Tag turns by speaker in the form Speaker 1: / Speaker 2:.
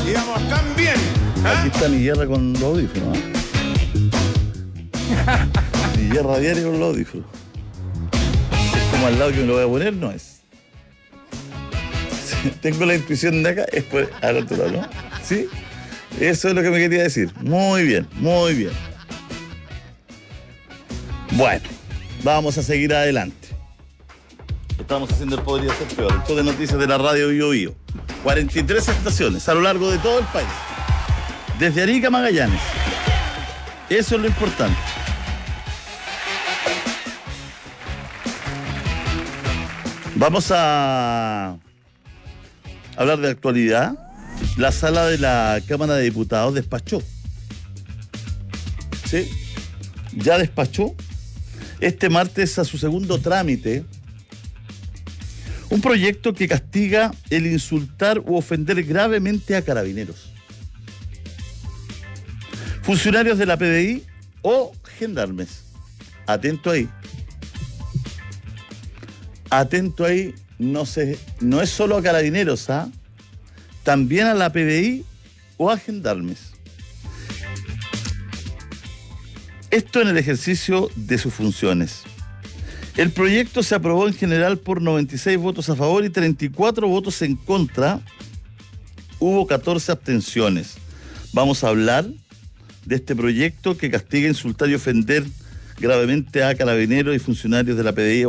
Speaker 1: íbamos tan bien.
Speaker 2: Aquí está mi guerra con los audífonos. Mi guerra diaria con los audífonos. Es como al lado que me lo voy a poner, no es. Tengo la intuición de acá, es por al otro lado, ¿no? ¿Sí? Eso es lo que me quería decir. Muy bien, muy bien. Bueno, vamos a seguir adelante. Estamos haciendo el Podría Ser Peor, el show de noticias de la radio Bio Bio. 43 estaciones a lo largo de todo el país. Desde Arica a Magallanes. Eso es lo importante. Vamos a hablar de actualidad. La sala de la Cámara de Diputados despachó. ¿Sí? Ya despachó este martes a su segundo trámite un proyecto que castiga el insultar u ofender gravemente a carabineros, funcionarios de la PDI o gendarmes. Atento ahí. Atento ahí. No es solo a carabineros, ¿ah? También a la PDI o a gendarmes. Esto en el ejercicio de sus funciones. El proyecto se aprobó en general por 96 votos a favor y 34 votos en contra. Hubo 14 abstenciones. Vamos a hablar de este proyecto que castiga insultar y ofender gravemente a carabineros y funcionarios de la PDI